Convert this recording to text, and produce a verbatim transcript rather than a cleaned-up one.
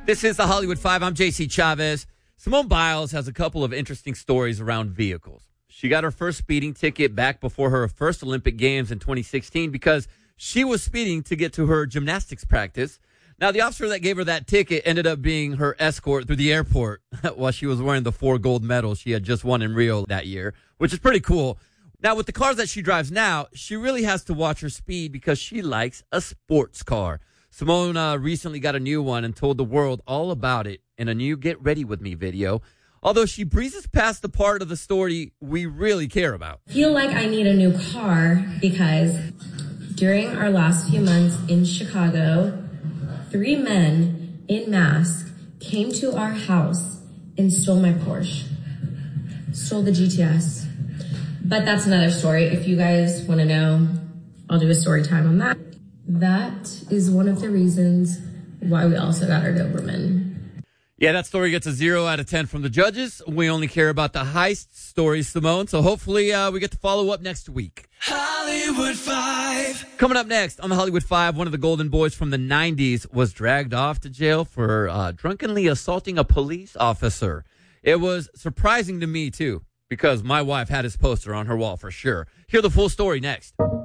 This is the Hollywood Five. I'm J C Chavez. Simone Biles has a couple of interesting stories around vehicles. She got her first speeding ticket back before her first Olympic Games in twenty sixteen because she was speeding to get to her gymnastics practice. Now, the officer that gave her that ticket ended up being her escort through the airport while she was wearing the four gold medals she had just won in Rio that year, which is pretty cool. Now, with the cars that she drives now, she really has to watch her speed because she likes a sports car. Simone uh, recently got a new one and told the world all about it in a new Get Ready With Me video, although she breezes past the part of the story we really care about. I feel like I need a new car because during our last few months in Chicago, three men in masks came to our house and stole my Porsche, stole the G T S. But that's another story. If you guys want to know, I'll do a story time on that. That is one of the reasons why we also got our Doberman. Yeah, that story gets a zero out of ten from the judges. We only care about the heist stories, Simone. So hopefully uh, we get to follow up next week. Hollywood Five. Coming up next on the Hollywood Five, one of the Golden Boys from the nineties was dragged off to jail for uh, drunkenly assaulting a police officer. It was surprising to me, too, because my wife had his poster on her wall for sure. Hear the full story next.